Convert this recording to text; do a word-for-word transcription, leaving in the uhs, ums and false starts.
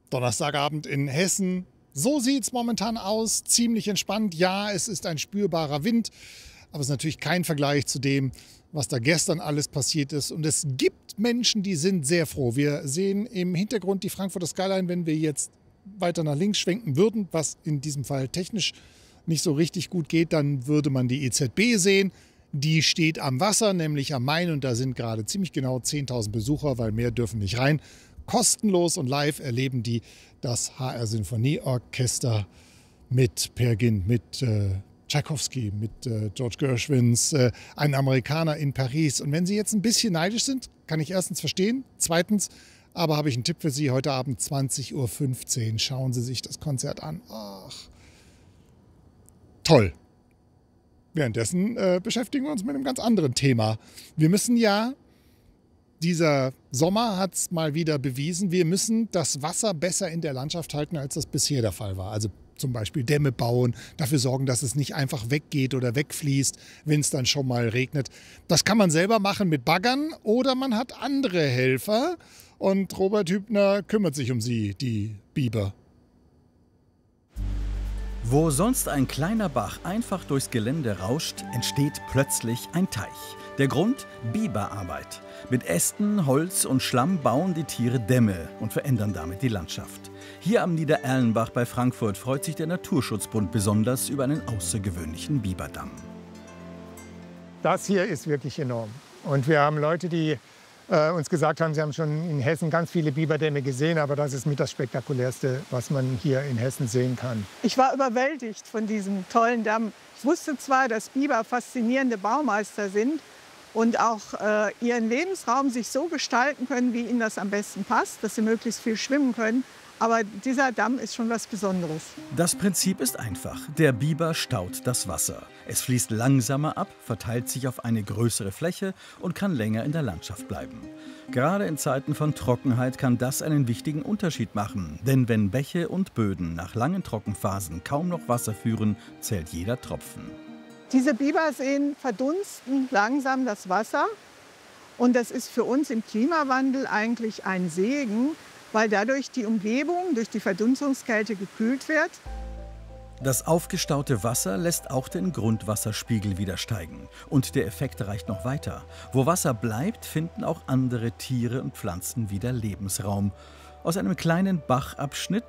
Donnerstagabend in Hessen. So sieht es momentan aus. Ziemlich entspannt. Ja, es ist ein spürbarer Wind. Aber es ist natürlich kein Vergleich zu dem, was da gestern alles passiert ist. Und es gibt Menschen, die sind sehr froh. Wir sehen im Hintergrund die Frankfurter Skyline, wenn wir jetzt weiter nach links schwenken würden, was in diesem Fall technisch nicht so richtig gut geht, dann würde man die E Z B sehen. Die steht am Wasser, nämlich am Main, und da sind gerade ziemlich genau zehntausend Besucher, weil mehr dürfen nicht rein. Kostenlos und live erleben die das H R-Sinfonieorchester mit Peer Gynt, mit äh, Tschaikowski, mit äh, George Gershwins, äh, ein Amerikaner in Paris. Und wenn Sie jetzt ein bisschen neidisch sind, kann ich erstens verstehen. Zweitens aber habe ich einen Tipp für Sie. Heute Abend zwanzig Uhr fünfzehn. Schauen Sie sich das Konzert an. Ach, toll. Währenddessen äh, beschäftigen wir uns mit einem ganz anderen Thema. Wir müssen ja, dieser Sommer hat es mal wieder bewiesen, wir müssen das Wasser besser in der Landschaft halten, als das bisher der Fall war. Also zum Beispiel Dämme bauen, dafür sorgen, dass es nicht einfach weggeht oder wegfließt, wenn es dann schon mal regnet. Das kann man selber machen mit Baggern oder man hat andere Helfer. Und Robert Hübner kümmert sich um sie, die Biber. Wo sonst ein kleiner Bach einfach durchs Gelände rauscht, entsteht plötzlich ein Teich. Der Grund? Biberarbeit. Mit Ästen, Holz und Schlamm bauen die Tiere Dämme und verändern damit die Landschaft. Hier am Niedererlenbach bei Frankfurt freut sich der Naturschutzbund besonders über einen außergewöhnlichen Biberdamm. Das hier ist wirklich enorm. Und wir haben Leute, die äh, uns gesagt haben, sie haben schon in Hessen ganz viele Biberdämme gesehen, aber das ist mit das Spektakulärste, was man hier in Hessen sehen kann. Ich war überwältigt von diesem tollen Damm. Ich wusste zwar, dass Biber faszinierende Baumeister sind und auch äh, ihren Lebensraum sich so gestalten können, wie ihnen das am besten passt, dass sie möglichst viel schwimmen können. Aber dieser Damm ist schon was Besonderes. Das Prinzip ist einfach. Der Biber staut das Wasser. Es fließt langsamer ab, verteilt sich auf eine größere Fläche und kann länger in der Landschaft bleiben. Gerade in Zeiten von Trockenheit kann das einen wichtigen Unterschied machen. Denn wenn Bäche und Böden nach langen Trockenphasen kaum noch Wasser führen, zählt jeder Tropfen. Diese Biberseen verdunsten langsam das Wasser. Und das ist für uns im Klimawandel eigentlich ein Segen, weil dadurch die Umgebung durch die Verdunstungskälte gekühlt wird. Das aufgestaute Wasser lässt auch den Grundwasserspiegel wieder steigen. Und der Effekt reicht noch weiter. Wo Wasser bleibt, finden auch andere Tiere und Pflanzen wieder Lebensraum. Aus einem kleinen Bachabschnitt